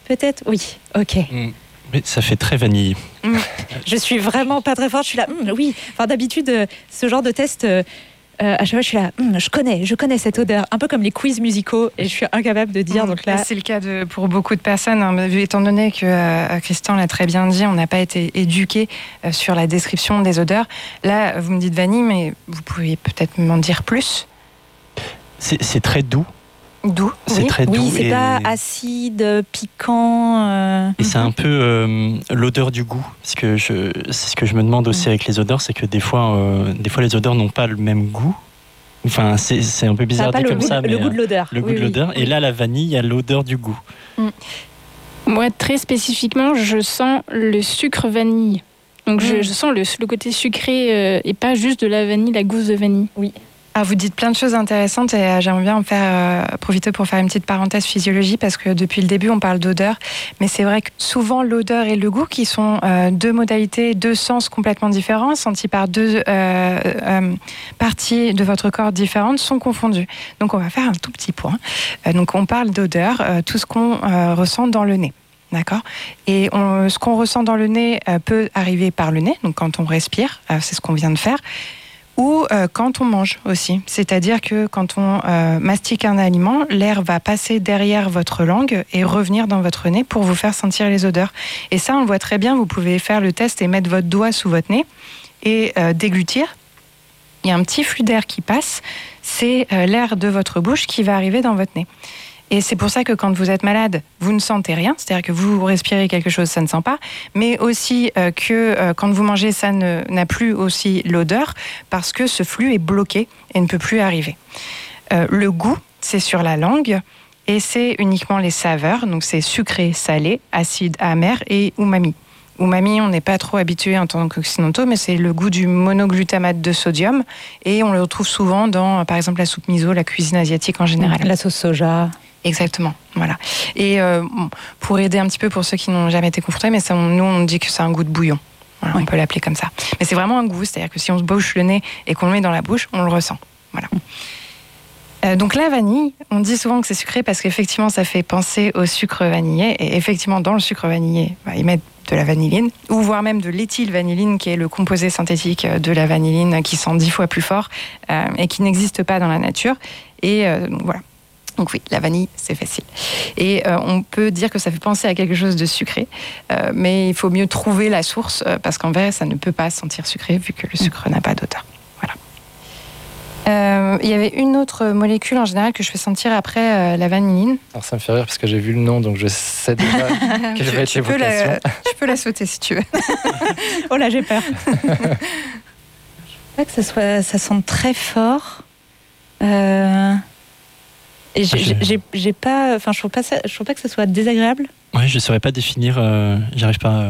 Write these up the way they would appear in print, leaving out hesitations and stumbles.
peut-être. Oui, ok. Mais ça fait très vanille. Je suis vraiment pas très forte. Je suis là, oui. Enfin, d'habitude, ce genre de test, à chaque fois, je suis là, je connais cette odeur. Un peu comme les quiz musicaux, et je suis incapable de dire. Donc là, c'est le cas pour beaucoup de personnes, hein, étant donné que Christian l'a très bien dit, on n'a pas été éduqué sur la description des odeurs. Là, vous me dites vanille, mais vous pourriez peut-être m'en dire plus. C'est très doux. Doux, c'est très doux. Oui, c'est pas acide, piquant. Et c'est un peu l'odeur du goût. Parce que c'est ce que je me demande aussi avec les odeurs, c'est que des fois les odeurs n'ont pas le même goût. Enfin, c'est un peu bizarre dit comme ça, mais le goût de l'odeur. Le goût de l'odeur. Et là, la vanille, il y a l'odeur du goût. Moi, très spécifiquement, je sens le sucre vanille. Donc, je sens le côté sucré et pas juste de la vanille, la gousse de vanille. Oui. Ah, vous dites plein de choses intéressantes et j'aimerais bien en faire profiter pour faire une petite parenthèse physiologie parce que depuis le début on parle d'odeur, mais c'est vrai que souvent l'odeur et le goût qui sont deux modalités, deux sens complètement différents, sentis par deux parties de votre corps différentes, sont confondus. Donc on va faire un tout petit point. Donc on parle d'odeur, tout ce qu'on ressent dans le nez. D'accord. Et ce qu'on ressent dans le nez peut arriver par le nez, donc quand on respire, c'est ce qu'on vient de faire. Ou quand on mange aussi. C'est-à-dire que quand on mastique un aliment, l'air va passer derrière votre langue et revenir dans votre nez pour vous faire sentir les odeurs. Et ça, on le voit très bien. Vous pouvez faire le test et mettre votre doigt sous votre nez et déglutir. Il y a un petit flux d'air qui passe. C'est l'air de votre bouche qui va arriver dans votre nez. Et c'est pour ça que quand vous êtes malade, vous ne sentez rien, c'est-à-dire que vous respirez quelque chose, ça ne sent pas, mais aussi que quand vous mangez, ça n'a plus aussi l'odeur, parce que ce flux est bloqué et ne peut plus arriver. Le goût, c'est sur la langue, et c'est uniquement les saveurs, donc c'est sucré, salé, acide, amer et umami. Umami, on n'est pas trop habitué en tant qu'occidentaux, mais c'est le goût du monoglutamate de sodium, et on le retrouve souvent dans, par exemple, la soupe miso, la cuisine asiatique en général. La sauce soja. Exactement, voilà. Et pour aider un petit peu pour ceux qui n'ont jamais été confrontés, mais ça, nous on dit que c'est un goût de bouillon. Voilà, on peut l'appeler comme ça. Mais c'est vraiment un goût, c'est-à-dire que si on se bouche le nez et qu'on le met dans la bouche, on le ressent. Voilà. Donc la vanille, on dit souvent que c'est sucré parce qu'effectivement ça fait penser au sucre vanillé. Et effectivement dans le sucre vanillé, ils mettent de la vanilline, ou voire même de l'éthylvanilline qui est le composé synthétique de la vanilline qui sent 10 fois plus fort et qui n'existe pas dans la nature. Et donc voilà. Donc oui, la vanille, c'est facile. Et on peut dire que ça fait penser à quelque chose de sucré, mais il faut mieux trouver la source, parce qu'en vrai, ça ne peut pas sentir sucré, vu que le sucre n'a pas d'odeur. Voilà. Il y avait une autre molécule, en général, que je fais sentir après la vanilline. Alors ça me fait rire, parce que j'ai vu le nom, donc je sais déjà quelle va être l'évocation. Tu peux la sauter, si tu veux. Oh là, j'ai peur. Pas que ça sente très fort. Et j'ai pas, enfin, je trouve pas que ça soit désagréable. Ouais, je saurais pas définir. J'arrive pas.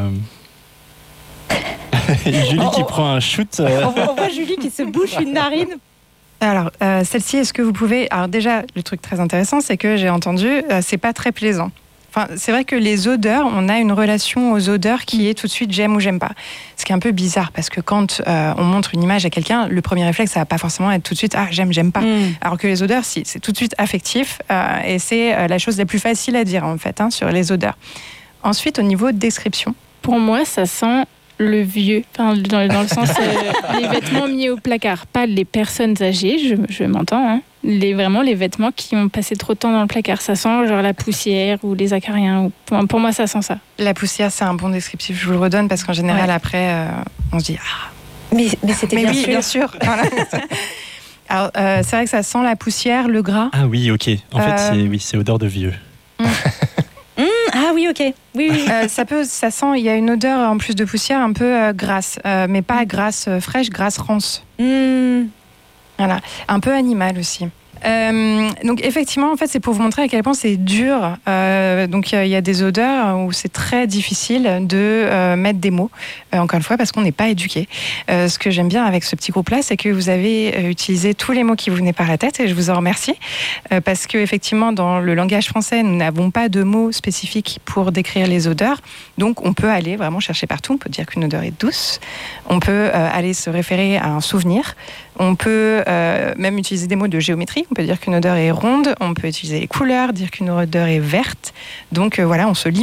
Julie qui prend un shoot. On voit Julie qui se bouche une narine. Alors, celle-ci, est-ce que vous pouvez... Alors déjà, le truc très intéressant, c'est que j'ai entendu, c'est pas très plaisant. Enfin, c'est vrai que les odeurs, on a une relation aux odeurs qui est tout de suite j'aime ou j'aime pas. Ce qui est un peu bizarre parce que quand on montre une image à quelqu'un, le premier réflexe, ça va pas forcément être tout de suite j'aime pas. Alors que les odeurs, si, c'est tout de suite affectif et c'est la chose la plus facile à dire en fait sur les odeurs. Ensuite, au niveau de description. Pour moi, ça sent le vieux, enfin, dans le sens les vêtements mis au placard, pas les personnes âgées, je m'entends, hein. Vraiment les vêtements qui ont passé trop de temps dans le placard. Ça sent genre la poussière ou les acariens. Pour moi, ça sent ça. La poussière, c'est un bon descriptif, je vous le redonne, parce qu'en général, après, on se dit Mais c'était mais bien oui, sûr. Bien sûr. Voilà. Alors, c'est vrai que ça sent la poussière, le gras. Ah oui, ok. En fait, c'est odeur de vieux. Ah oui, ok. Oui. Ça sent, il y a une odeur en plus de poussière un peu grasse, mais pas grasse fraîche, grasse rance. Voilà, un peu animal aussi. Donc effectivement, en fait, c'est pour vous montrer à quel point c'est dur. Donc il y a des odeurs où c'est très difficile de mettre des mots. Encore une fois, parce qu'on n'est pas éduqué. Ce que j'aime bien avec ce petit groupe-là, c'est que vous avez utilisé tous les mots qui vous venaient par la tête, et je vous en remercie. Parce que effectivement, dans le langage français, nous n'avons pas de mots spécifiques pour décrire les odeurs. Donc on peut aller vraiment chercher partout. On peut dire qu'une odeur est douce. On peut aller se référer à un souvenir. On peut même utiliser des mots de géométrie. On peut dire qu'une odeur est ronde. On peut utiliser les couleurs, dire qu'une odeur est verte. Donc voilà, on se lit